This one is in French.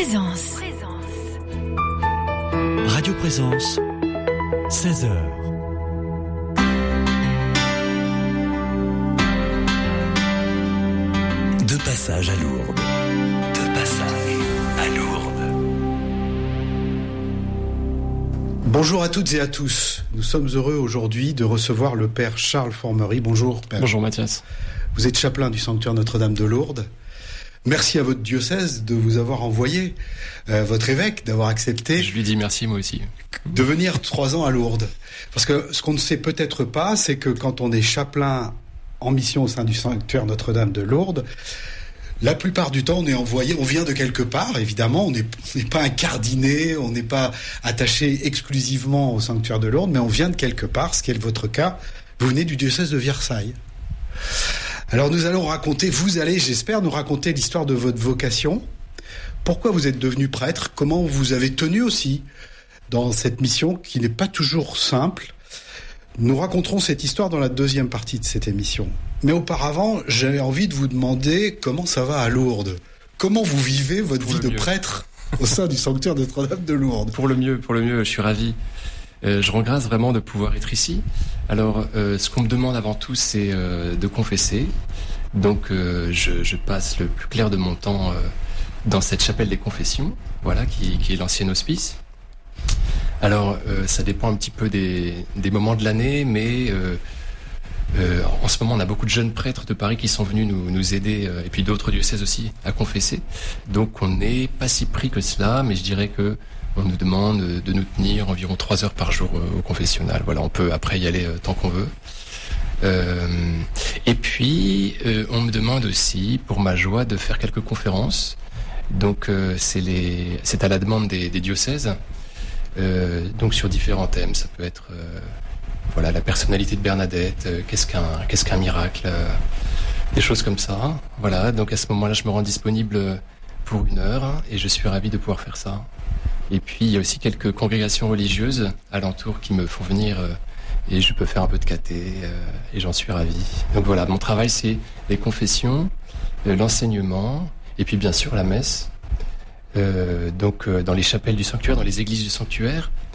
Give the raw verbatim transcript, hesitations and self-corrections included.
Présence. Radio Présence, seize heures. De passage à Lourdes. De passage à Lourdes. Bonjour à toutes et à tous. Nous sommes heureux aujourd'hui de recevoir le Père Charles Formery. Bonjour, Père. Bonjour, Mathias. Vous êtes chapelain du sanctuaire Notre-Dame de Lourdes. Merci à votre diocèse de vous avoir envoyé, euh, votre évêque, d'avoir accepté. Je lui dis merci, moi aussi. De venir trois ans à Lourdes. Parce que ce qu'on ne sait peut-être pas, c'est que quand on est chapelain en mission au sein du sanctuaire Notre-Dame de Lourdes, la plupart du temps, on est envoyé, on vient de quelque part, évidemment, on n'est pas incardiné, on n'est pas attaché exclusivement au sanctuaire de Lourdes, mais on vient de quelque part, ce qui est votre cas. Vous venez du diocèse de Versailles. Alors nous allons raconter, vous allez, j'espère, nous raconter l'histoire de votre vocation. Pourquoi vous êtes devenu prêtre? Comment vous avez tenu aussi dans cette mission qui n'est pas toujours simple? Nous raconterons cette histoire dans la deuxième partie de cette émission. Mais auparavant, j'avais envie de vous demander comment ça va à Lourdes. Comment vous vivez votre Pour vie de mieux. prêtre au sein du sanctuaire de Notre-Dame de Lourdes? Pour le mieux, pour le mieux, je suis ravi. Euh, je rends grâce vraiment de pouvoir être ici. Alors, euh, ce qu'on me demande avant tout, c'est euh, de confesser. Donc, euh, je, je passe le plus clair de mon temps euh, dans cette chapelle des confessions, voilà, qui, qui est l'ancien hospice. Alors, euh, ça dépend un petit peu des, des moments de l'année, mais euh, euh, en ce moment, on a beaucoup de jeunes prêtres de Paris qui sont venus nous, nous aider, euh, et puis d'autres diocèses aussi, à confesser. Donc, on n'est pas si pris que cela, mais je dirais que on nous demande de nous tenir environ trois heures par jour au confessionnal. Voilà, on peut après y aller euh, tant qu'on veut. Euh, et puis, euh, on me demande aussi, pour ma joie, de faire quelques conférences. Donc, euh, c'est les, c'est à la demande des, des diocèses. Euh, donc, sur différents thèmes, ça peut être, euh, voilà, la personnalité de Bernadette, euh, qu'est-ce qu'un, qu'est-ce qu'un miracle, euh, des choses comme ça. Voilà. Donc, à ce moment-là, je me rends disponible pour une heure et je suis ravi de pouvoir faire ça. Et puis, il y a aussi quelques congrégations religieuses alentour qui me font venir euh, et je peux faire un peu de caté euh, et j'en suis ravi. Donc voilà, mon travail, c'est les confessions, euh, l'enseignement et puis bien sûr la messe. Euh, donc euh, dans les chapelles du sanctuaire, dans les églises du sanctuaire,